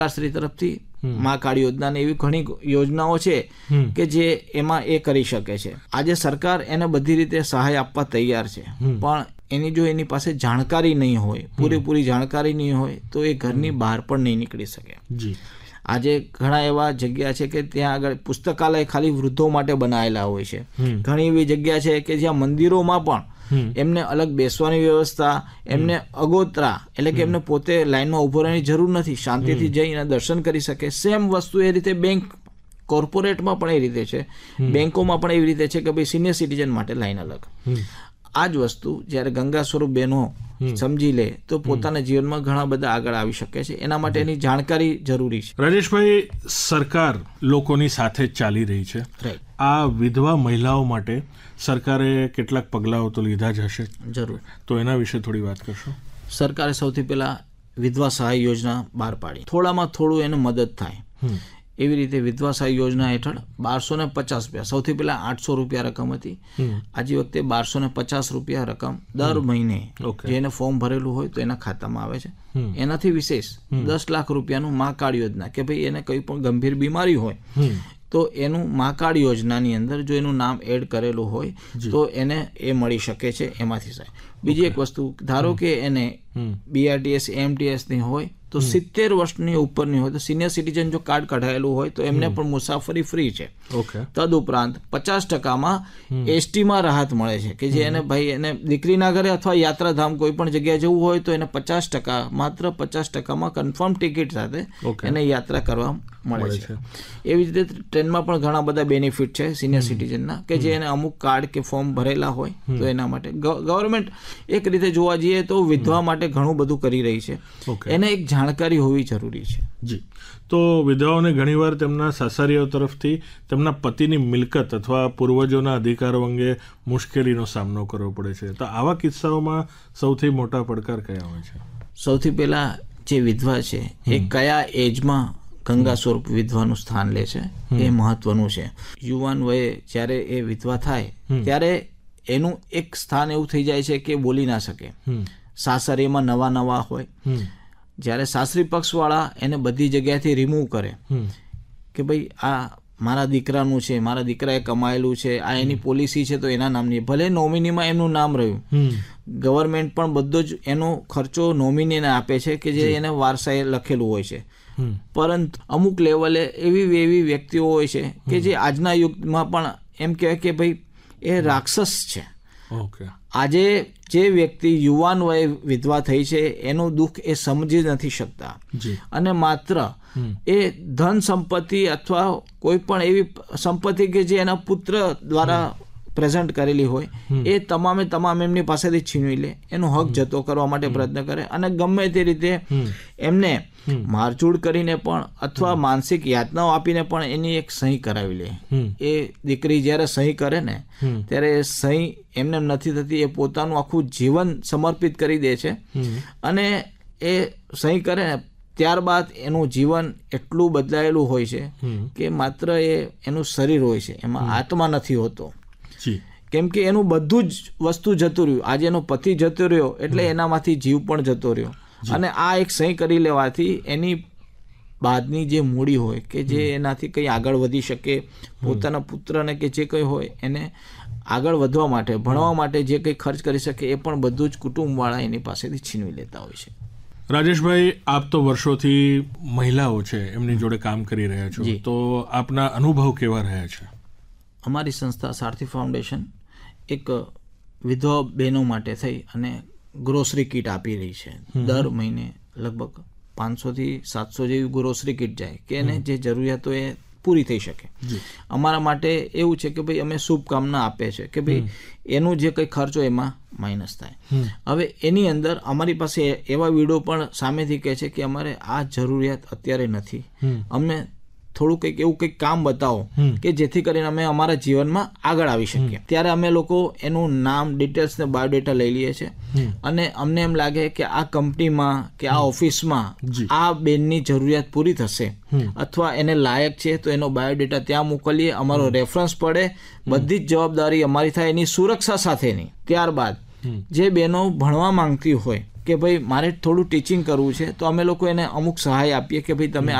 સરકારશ્રી તરફથી મા કાર્ડ યોજના એવી ઘણી યોજનાઓ છે કે જે એમાં એ કરી શકે છે. આજે સરકાર એને બધી રીતે સહાય આપવા તૈયાર છે, પણ એની જો એની પાસે જાણકારી નહીં હોય, પૂરેપૂરી જાણકારી નહીં હોય, તો એ ઘરની બહાર પણ નહીં નીકળી શકે. આજે ઘણા એવા જગ્યા છે કે ત્યાં આગળ પુસ્તકાલય ખાલી વૃદ્ધો માટે બનાવેલા હોય છે. ઘણી એવી જગ્યા છે કે જ્યાં મંદિરોમાં પણ એમને અલગ બેસવાની વ્યવસ્થા, એમને અગોતરા એટલે કે એમને પોતે લાઈનમાં ઉભો રહેવાની જરૂર નથી, શાંતિથી જઈને દર્શન કરી શકે. સેમ વસ્તુ એ રીતે બેંક, કોર્પોરેટમાં પણ એ રીતે છે, બેંકોમાં પણ એવી રીતે છે કે ભાઈ સિનિયર સિટીઝન માટે લાઈન અલગ. આ જ વસ્તુ જ્યારે ગંગા સ્વરૂપ બહેનો સમજી લે તો પોતાના જીવનમાં ઘણા બધા આગળ આવી શકે છે. એના માટેની જાણકારી જરૂરી છે. રાજેશભાઈ, સરકાર લોકોની સાથે જ ચાલી રહી છે. આ વિધવા મહિલાઓ માટે સરકારે કેટલાક પગલાઓ તો લીધા જ હશે. જરૂર. તો એના વિશે થોડી વાત કરશો. સરકારે સૌથી પહેલા વિધવા સહાય યોજના બહાર પાડી, થોડામાં થોડું એને મદદ થાય એવી રીતે વિધવા સહાય યોજના હેઠળ 1250 રૂપિયા, સૌથી પહેલા 800 રૂપિયા રકમ હતી, આજે વખતે 1250 રૂપિયા રકમ દર મહિને જેને ફોર્મ ભરેલું હોય તો એના ખાતામાં આવે છે. એનાથી વિશેષ 10 લાખ રૂપિયાનું મા કાર્ડ યોજના કે ભાઈ એને કોઈ પણ ગંભીર બીમારી હોય તો એનું મા કાર્ડ યોજનાની અંદર જો એનું નામ એડ કરેલું હોય તો એને એ મળી શકે છે એમાંથી સાહેબ. બીજી એક વસ્તુ, ધારો કે એને BRTS AMTS ની હોય તો 70 વર્ષની ઉપરની હોય તો સિનિયર સિટીઝન જો કાર્ડ કઢાયેલું હોય તો એમને પણ મુસાફરી ફ્રી છે. તદુપરાંત 50%માં STમાં રાહત મળે છે કે જે એને ભાઈ એને દીકરીના ઘરે અથવા યાત્રાધામ કોઈ પણ જગ્યાએ જવું હોય તો એને 50%, માત્ર 50%માં કન્ફર્મ ટિકિટ સાથે એને યાત્રા કરવા મળે છે. એવી જ રીતે ટ્રેનમાં પણ ઘણા બધા બેનિફિટ છે સિનિયર સિટીઝનના કે જે એને અમુક કાર્ડ કે ફોર્મ ભરેલા હોય તો એના માટે ગવર્મેન્ટ એક રીતે જોવા જઈએ તો વિધવા માટે ઘણું બધું કરી રહી છે. એને એક જાણકારી હોવી જરૂરી છે. જી. તો વિધવાઓને ઘણીવાર તેમના સાસરીઓ તરફથી તેમના પતિની મિલકત અથવા પૂર્વજોના અધિકારો અંગે મુશ્કેલીનો સામનો કરવો પડે છે. તો આવા કિસ્સાઓમાં સૌથી મોટા પડકાર કયા હોય છે? સૌથી પહેલા જે વિધવા છે એ કયા એજમાં ગંગા સ્વરૂપ વિધવાનું સ્થાન લે છે એ મહત્વનું છે. યુવાન વયે જ્યારે એ વિધવા થાય ત્યારે એનું એક સ્થાન એવું થઈ જાય છે કે બોલી ના શકે. સાસરીમાં નવા હોય, જ્યારે સાસરી પક્ષવાળા એને બધી જગ્યાથી રિમૂવ કરે કે ભાઈ આ મારા દીકરાનું છે, મારા દીકરાએ કમાયેલું છે, આ એની પોલિસી છે તો એના નામની, ભલે નોમિનીમાં એમનું નામ રહ્યું, ગવર્મેન્ટ પણ બધો જ એનો ખર્ચો નોમિનીને આપે છે કે જે એને વારસાએ લખેલું હોય છે. પરંતુ અમુક લેવલે એવી વ્યક્તિઓ હોય છે કે જે આજના યુગમાં પણ એમ કહેવાય કે ભાઈ એ રાક્ષસ છે. આજે જે વ્યક્તિ યુવાન વયે વિધવા થઈ છે એનું દુઃખ એ સમજી નથી શકતા અને માત્ર એ ધન સંપત્તિ અથવા કોઈ પણ એવી સંપત્તિ કે જે એના પુત્ર દ્વારા પ્રેઝન્ટ કરેલી હોય એ તમામ એમની પાસેથી છીનવી લે, એનો હક જતો કરવા માટે પ્રયત્ન કરે અને ગમે તે રીતે એમને મારઝૂડ કરીને પણ અથવા માનસિક યાતનાઓ આપીને પણ એની એક સહી કરાવી લે. એ દીકરી જ્યારે સહી કરે ને ત્યારે એ સહી એમને નથી થતી, એ પોતાનું આખું જીવન સમર્પિત કરી દે છે અને એ સહી કરે ને ત્યારબાદ એનું જીવન એટલું બદલાયેલું હોય છે કે માત્ર એનું શરીર હોય છે, એમાં આત્મા નથી હોતો. કેમ કે એનું બધું જ વસ્તુ જતું રહ્યું. આજે એનો પતિ જતો રહ્યો એટલે એનામાંથી જીવ પણ જતો રહ્યો અને આ એક સહી કરી લેવાથી એની બાદની જે મૂડી હોય કે જે એનાથી કંઈ આગળ વધી શકે, પોતાના પુત્રને કે જે કંઈ હોય એને આગળ વધવા માટે, ભણવા માટે જે કંઈ ખર્ચ કરી શકે એ પણ બધું જ કુટુંબવાળા એની પાસેથી છીનવી લેતા હોય છે. રાજેશભાઈ, આપ તો વર્ષોથી મહિલાઓ છે એમની જોડે કામ કરી રહ્યા છો, તો આપના અનુભવ કેવા રહ્યા છે? અમારી સંસ્થા સારથી ફાઉન્ડેશન એક વિધવા બહેનો માટે થઈ અને ગ્રોસરી કીટ આપી રહી છે. દર મહિને લગભગ 500 થી 700 જેવી ગ્રોસરી કીટ જાય કે એને જે જરૂરિયાતો એ પૂરી થઈ શકે. અમારા માટે એવું છે કે ભાઈ અમે શુભકામના આપે છે કે ભાઈ એનું જે કંઈ ખર્ચો એમાં માઇનસ થાય. હવે એની અંદર અમારી પાસે એવા વિડીયો પણ સામેથી કહે છે કે અમારે આ જરૂરિયાત અત્યારે નથી, અમને થોડું કંઈક એવું કંઈક કામ બતાવો કે જેથી કરીને અમે અમારા જીવનમાં આગળ આવી શકીએ. ત્યારે અમે લોકો એનું નામ, ડિટેલ્સ ને બાયોડેટા લઈ લઈએ છીએ અને અમને એમ લાગે કે આ કંપનીમાં કે આ ઓફિસમાં આ બેનની જરૂરિયાત પૂરી થશે અથવા એને લાયક છે તો એનો બાયોડેટા ત્યાં મોકલીએ, અમારો રેફરન્સ પડે, બધી જ જવાબદારી અમારી થાય એની સુરક્ષા સાથેની. ત્યારબાદ જે બહેનો ભણવા માંગતી હોય કે ભાઈ મારે થોડું ટીચિંગ કરવું છે, તો અમે લોકો એને અમુક સહાય આપીએ કે ભાઈ તમે